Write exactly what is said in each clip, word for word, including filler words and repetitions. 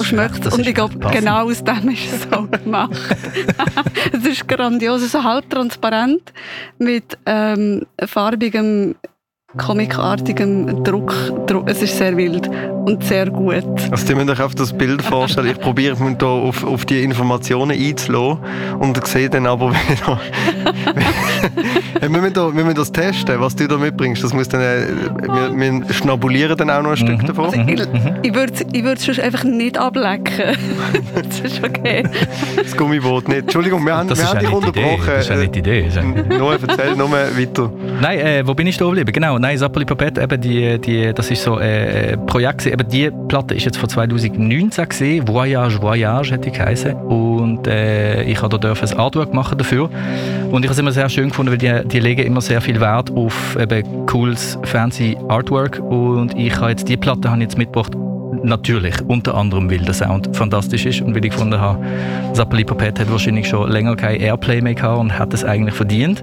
schmeckt es. Und ich glaube, genau aus dem ist es auch gemacht. Es ist grandios, so halbtransparent mit ähm, farbigem, comicartigem Druck. Es ist sehr wild und sehr gut. Also die müsst euch auf das Bild vorstellen. Ich probiere mich da auf, auf die Informationen einzulassen und sehe dann aber wieder... wir, müssen da, wir müssen das testen, was du da mitbringst. Das muss dann, äh, wir, wir schnabulieren dann auch noch ein mhm. Stück davon. Also ich ich würde ich würde es sonst einfach nicht ablecken. Das ist okay. Das Gummiboot nicht. Entschuldigung, wir haben, wir haben dich unterbrochen. Das ist ja nicht die Idee. Noah, erzähl noch mal weiter. Nein, äh, wo bin ich da geblieben? Genau, nein, Zapoli Popette, eben die, die, das ist so ein äh, Projekt. Eben die Platte ist jetzt von zwanzig neunzehn gewesen. Voyage, Voyage hätte ich geheißen. Und äh, ich habe da dürfen ein Artwork machen dafür. Und ich habe es immer sehr schön gefunden, weil die, die legen immer sehr viel Wert auf eben cooles, fancy Artwork. Und ich habe jetzt die Platte habe ich jetzt mitgebracht. Natürlich, unter anderem, weil der Sound fantastisch ist und weil ich gefunden habe, Zapoli Popette hat wahrscheinlich schon länger kein Airplay mehr gehabt und hat es eigentlich verdient.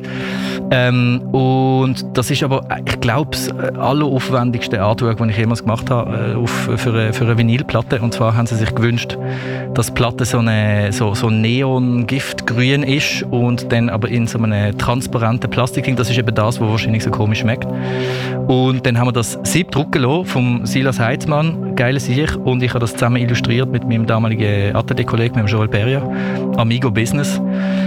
Ähm, und das ist aber, ich glaube, das alleraufwendigste Artwork, das ich jemals gemacht habe auf, für, eine, für eine Vinylplatte. Und zwar haben sie sich gewünscht, dass die Platte so, eine, so, so neon-giftgrün ist und dann aber in so einem transparenten Plastik. Das ist eben das, was wahrscheinlich so komisch schmeckt. Und dann haben wir das Sieb drucken lassen vom Silas Heitzmann, geiles Ich, und ich habe das zusammen illustriert mit meinem damaligen Atelier-Kollegen, mit Joel Peria, Amigo Business.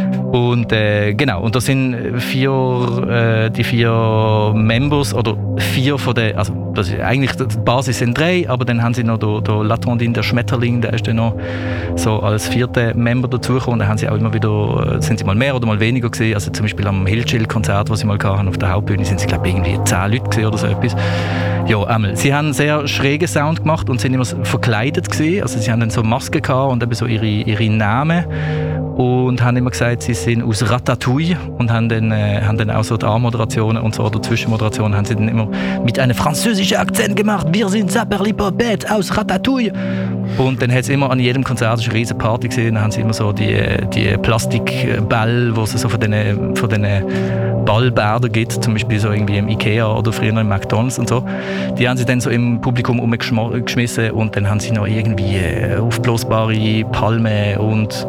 Und äh, genau, und da sind vier, äh, die vier Members, oder vier von den, also das ist eigentlich, die Basis sind drei, aber dann haben sie noch der, der Latondin, der Schmetterling, der ist dann noch so als vierter Member dazugekommen. Dann haben sie auch immer wieder, sind sie mal mehr oder mal weniger gesehen, also zum Beispiel am Hillchill-Konzert, was sie mal hatten, auf der Hauptbühne, sind sie glaube ich irgendwie zehn Leute gesehen oder so etwas. Ja, einmal. Sie haben einen sehr schrägen Sound gemacht und sind immer verkleidet gesehen, also sie haben dann so Masken gehabt und eben so ihre, ihre Namen. Und haben immer gesagt, sie sind aus Ratatouille und haben dann, äh, haben dann auch so die A-Moderationen und so, oder Zwischenmoderationen haben sie dann immer mit einem französischen Akzent gemacht. Wir sind Zapoli Popette aus Ratatouille. Und dann hat es immer an jedem Konzert eine riesige Party gesehen. Dann haben sie immer so die, die Plastikbälle, die es so von diesen von den Ballbädern gibt, zum Beispiel so irgendwie im Ikea oder früher noch im McDonalds und so. Die haben sie dann so im Publikum umgeschmissen und dann haben sie noch irgendwie äh, aufblasbare Palmen und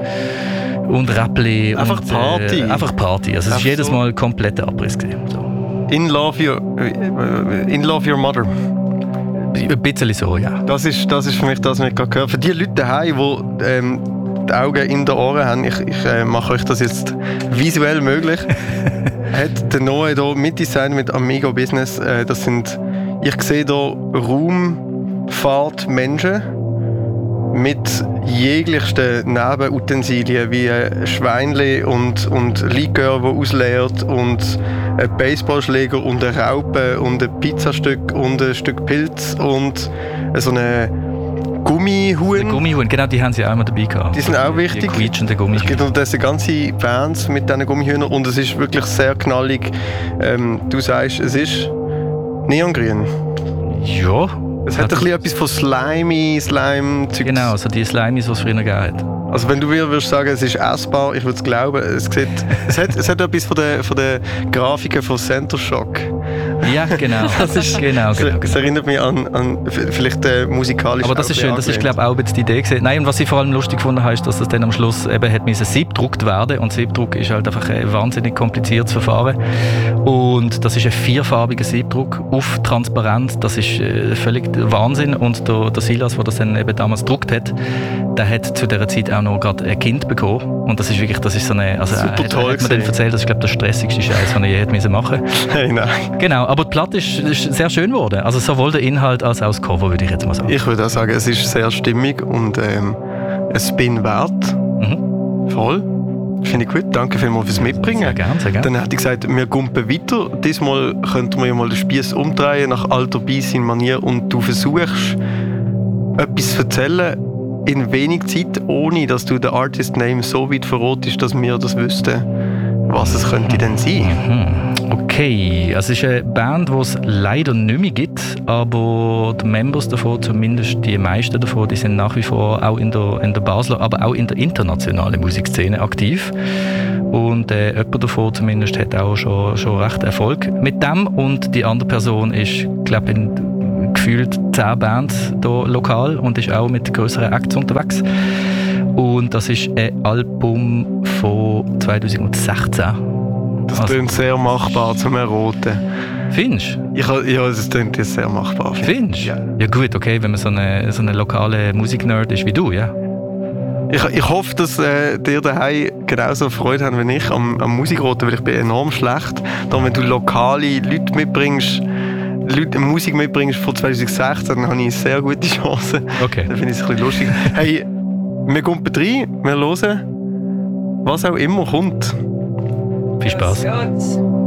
und Rappli. Einfach und, Party. Äh, einfach Party. Also es ist jedes Mal kompletter Abriss gewesen. So. In love your, in love your mother. Ein bisschen so, ja. Das ist, das ist für mich das, was ich gerade gehört. Für die Leute daheim, die ähm, die Augen in den Ohren haben, ich, ich äh, mache euch das jetzt visuell möglich, hat der Noah hier mitdesignt mit Amigo Business. Äh, das sind, ich sehe hier Raumfahrtmenschen mit jeglichsten Nebenutensilien wie ein Schweinchen und, und Likör, das ausleert und ein Baseballschläger und eine Raupe und ein Pizzastück und ein Stück Pilz und so eine Gummihuhn. Gummihuhn, genau, die haben sie auch immer dabei gehabt. Die sind auch wichtig. Die quietschenden Gummihühner. Es gibt unterdessen ganze Bands mit diesen Gummihühnern und es ist wirklich sehr knallig. Ähm, du sagst, es ist neongrün. Ja. Es hat ein bisschen etwas von Slimy, Slime-Zeugs. Genau, so die Slimies, die es früher gegeben hat. Also wenn du würdest sagen, es ist essbar, ich würde es glauben. Es, sieht, es, hat, es hat etwas von den von der Grafiken von Center Shock. Ja, genau. Das ist genau, genau, Es genau. erinnert mich an, an vielleicht äh, musikalisch. Aber das ist schön, das ist glaube ich auch ein bisschen die Idee gewesen. Nein, und was ich vor allem lustig gefunden habe, ist, dass das dann am Schluss eben hat müssen siebdruckt werden, und Siebdruck ist halt einfach ein wahnsinnig kompliziertes Verfahren. Und das ist ein vierfarbiger Siebdruck auf transparent, das ist äh, völlig Wahnsinn. Und der, der Silas, der das dann eben damals gedruckt hat, der hat zu dieser Zeit auch noch gerade ein Kind bekommen. Und das ist wirklich, das ist so eine, also super äh, toll hat mir dann erzählt, das ist glaube ich der stressigste Scheiß, den er je hätte machen müssen. Hey, nein. Genau, aber die Platte ist, ist sehr schön geworden. Also sowohl der Inhalt als auch das Cover, würde ich jetzt mal sagen. Ich würde auch sagen, es ist sehr stimmig und ähm, ein Spin wert. Mhm. Voll. Finde ich gut. Danke vielmals fürs Mitbringen. Sehr gerne, sehr gerne. Dann hätte ich gesagt, wir gumpen weiter. Diesmal könnten wir ja mal den Spieß umdrehen nach alter Beisin-Manier und du versuchst, etwas zu erzählen in wenig Zeit, ohne dass du den Artist-Name so weit verratest, dass wir das wüssten, was es könnte denn sein. Mhm. Okay, also es ist eine Band, die es leider nicht mehr gibt, aber die Members davon, zumindest die meisten davon, die sind nach wie vor auch in der, in der Basler, aber auch in der internationalen Musikszene aktiv. Und äh, jemand davon zumindest hat auch schon, schon recht Erfolg mit dem. Und die andere Person ist, glaube ich, gefühlt zehn Bands hier lokal und ist auch mit grösseren Acts unterwegs. Und das ist ein Album von zwanzig sechzehn. Das klingt also sehr machbar zum Erroten. Findest du? Ich, ja, es klingt jetzt sehr machbar. Findest du? Ja. Ja gut, okay, wenn man so eine, so eine lokale Musiknerd ist wie du, ja. Ich, ich hoffe, dass äh, dir daheim genauso Freude haben wie ich am, am Musikroten, weil ich bin enorm schlecht. Dann, wenn du lokale Leute mitbringst, Leute, Musik mitbringst von zwanzig sechzehn, dann habe ich eine sehr gute Chance. Okay. Dann finde ich es ein bisschen lustig. Hey, wir kommen rein, wir hören, was auch immer kommt. Viel Spaß.